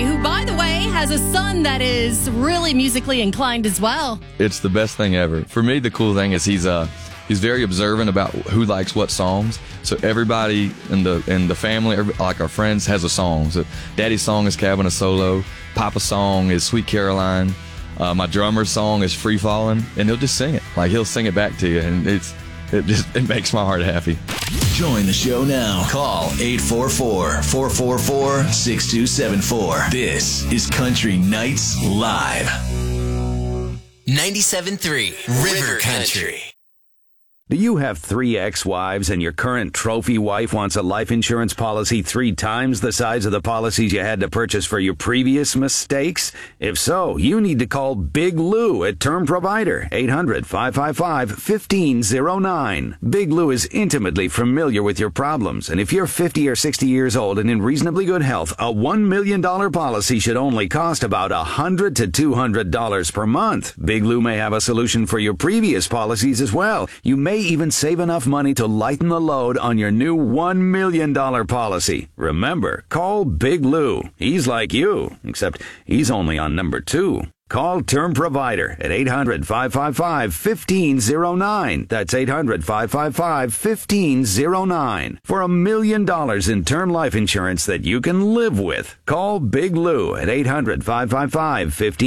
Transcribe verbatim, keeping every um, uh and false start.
country, who, by the way, has a son that is really musically inclined as well. It's the best thing ever. For me, the cool thing is he's uh he's very observant about who likes what songs. So everybody in the in the family, every, like our friends, has a song. So Daddy's song is Cabin a Solo. Papa's song is Sweet Caroline. Uh, my drummer's song is Free Fallin', and he'll just sing it. Like, he'll sing it back to you, and it's it just it makes my heart happy. Join the show now. Call eight four four, four four four, six two seven four. This is Country Nights Live. ninety-seven point three River Country. Do you have three ex-wives and your current trophy wife wants a life insurance policy three times the size of the policies you had to purchase for your previous mistakes? If so, you need to call Big Lou at Term Provider, eight hundred, five five five, one five zero nine. Big Lou is intimately familiar with your problems, and if you're fifty or sixty years old and in reasonably good health, a one million dollars policy should only cost about one hundred to two hundred dollars per month. Big Lou may have a solution for your previous policies as well. You may even save enough money to lighten the load on your new one million dollars policy. Remember, call Big Lou. He's like you, except he's only on number two. Call Term Provider at eight hundred, five five five, one five zero nine. That's eight hundred, five five five, one five zero nine. For a million dollars in term life insurance that you can live with. Call Big Lou at eight hundred, five five five, one five